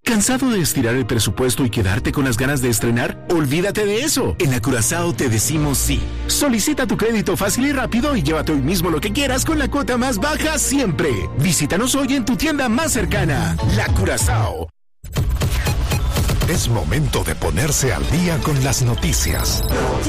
¿Cansado de estirar el presupuesto y quedarte con las ganas de estrenar? Olvídate de eso. En la Curazao te decimos sí. Solicita tu crédito fácil y rápido y llévate hoy mismo lo que quieras con la cuota más baja siempre. Visítanos hoy en tu tienda más cercana. La Curazao. Es momento de ponerse al día con las noticias.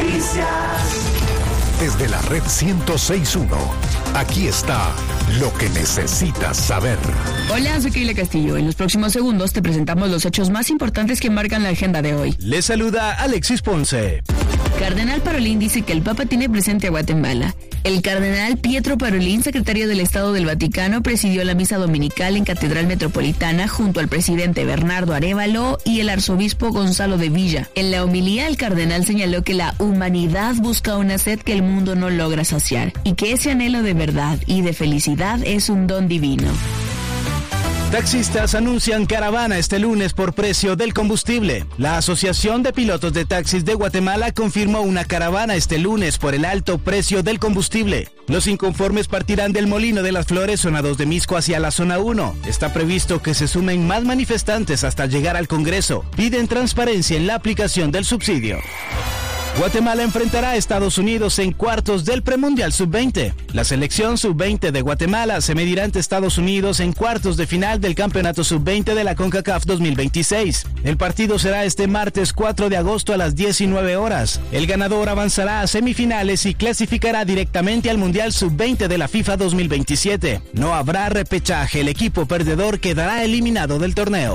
Desde la red 106.1, aquí está lo que necesitas saber. Hola, soy Keila Castillo. En los próximos segundos te presentamos los hechos más importantes que marcan la agenda de hoy. Les saluda Alexis Ponce. Cardenal Parolín dice que el Papa tiene presente a Guatemala. El cardenal Pietro Parolín, secretario del Estado del Vaticano, presidió la misa dominical en Catedral Metropolitana junto al presidente Bernardo Arévalo y el arzobispo Gonzalo de Villa. En la homilía, el cardenal señaló que la humanidad busca una sed que el mundo no logra saciar y que ese anhelo de verdad y de felicidad es un don divino. Taxistas anuncian caravana este lunes por precio del combustible. La Asociación de Pilotos de Taxis de Guatemala confirmó una caravana este lunes por el alto precio del combustible. Los inconformes partirán del Molino de las Flores, zona 2 de Misco, hacia la zona 1. Está previsto que se sumen más manifestantes hasta llegar al Congreso. Piden transparencia en la aplicación del subsidio. Guatemala enfrentará a Estados Unidos en cuartos del Premundial Sub-20. La selección Sub-20 de Guatemala se medirá ante Estados Unidos en cuartos de final del Campeonato Sub-20 de la CONCACAF 2026. El partido será este martes 4 de agosto a las 19 horas. El ganador avanzará a semifinales y clasificará directamente al Mundial Sub-20 de la FIFA 2027. No habrá repechaje, el equipo perdedor quedará eliminado del torneo.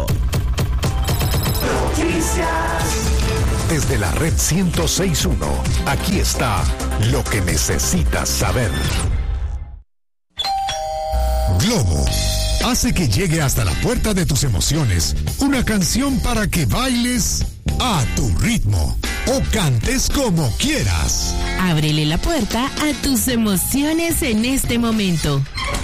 Desde la red 106.1, aquí está lo que necesitas saber. Globo hace que llegue hasta la puerta de tus emociones una canción para que bailes a tu ritmo o cantes como quieras. Ábrele la puerta a tus emociones en este momento.